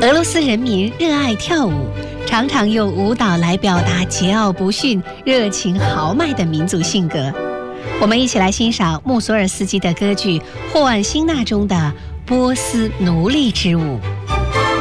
俄罗斯人民热爱跳舞，常常用舞蹈来表达桀骜不驯、热情豪迈的民族性格。我们一起来欣赏穆索尔斯基的歌剧《霍万辛纳》中的波斯奴隶之舞。